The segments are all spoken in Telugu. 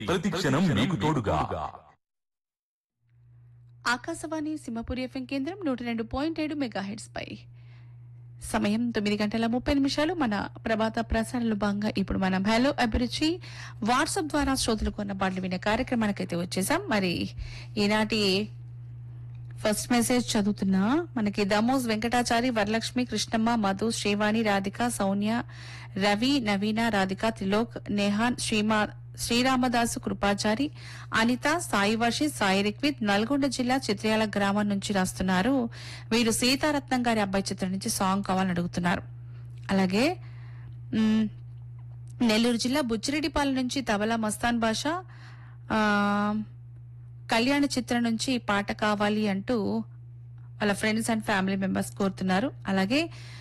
ప్రతి క్షణం మీకు తోడుగా. ఆకాశవాణి సింహపురి ఎఫ్ఎం కేంద్రం 102.7 మెగాహెర్ట్జ్ పై సమయం 9:30 మన ప్రభాత ప్రసారాలు భాగంగా ఇప్పుడు మనం హలో అభిరుచి వాట్సాప్ ద్వారా శ్రోతలు కొన్న పాటలు వినే కార్యక్రమానికైతే వచ్చేసాం. మరి ఈనాటి ఫస్ట్ మెసేజ్ చదువుతున్నా. మనకి దమోజ్ వెంకటాచారి, వరలక్ష్మి, కృష్ణమ్మ, మధు, శ్రీవాణి, రాధిక, సౌన్య, రవి, నవీన, రాధిక, త్రిలోక్, నేహాన్, శ్రీరామదాసు, కృపాచారి, అనిత, సాయి వర్షి, సాయి రిక్విత్ నల్గొండ జిల్లా చిత్రయాల గ్రామం నుంచి రాస్తున్నారు. వీరు సీతారత్నం గారి అబ్బాయి చిత్రం నుంచి సాంగ్ కావాలని అడుగుతున్నారు. అలాగే నెల్లూరు జిల్లా బుచ్చిరెడ్డిపాలెం నుంచి తబలా మస్తాన్ బాషా కళ్యాణ చిత్రం నుంచి పాట కావాలి అంటూ వాళ్ళ ఫ్రెండ్స్ అండ్ ఫ్యామిలీ మెంబర్స్ కోరుతున్నారు. అలాగే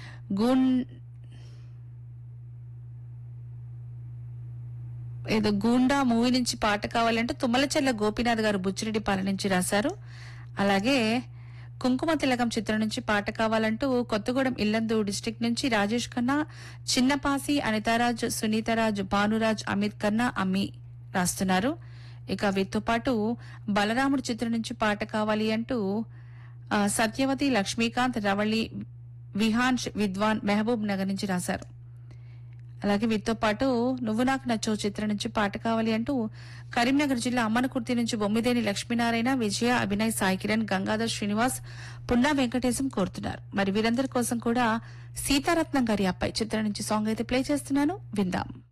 గూండా మూవీ నుంచి పాట కావాలంటే తుమ్మలచెల్ల గోపీనాథ్ గారు బుచ్చిరెడ్డిపాలెం నుంచి రాశారు. అలాగే కుంకుమ తిలకం చిత్రం నుంచి పాట కావాలంటూ కొత్తగూడెం ఇల్లందు డిస్టిక్ నుంచి రాజేష్ ఖన్నా, చిన్నపాసి, అనితారాజ్, సునీతరాజ్, భానురాజ్, అమిత్ ఖన్నా, అమ్మి రాస్తున్నారు. ఇక వీటితో పాటు బలరాముడు చిత్రం నుంచి పాట కావాలి అంటూ సత్యవతి, లక్ష్మీకాంత్, రవళి, విహాన్, విద్వాన్ మహబూబ్ నగర్ నుంచి రాశారు. అలాగే వీటితో పాటు నువ్వు నాకు నచ్చో చిత్రం నుంచి పాట కావాలి అంటూ కరీంనగర్ జిల్లా అమ్మనకుర్తి నుంచి బొమ్మిదేని లక్ష్మీనారాయణ, విజయ, అభినయ్, సాయి కిరణ్, గంగాధర్ శ్రీనివాస్, పున్నా వెంకటేశం కోరుతున్నారు. మరి వీరందరి కోసం కూడా సీతారత్నం గారి అబ్బాయి చిత్రం నుంచి సాంగ్ అయితే ప్లే చేస్తున్నాను, విందాం.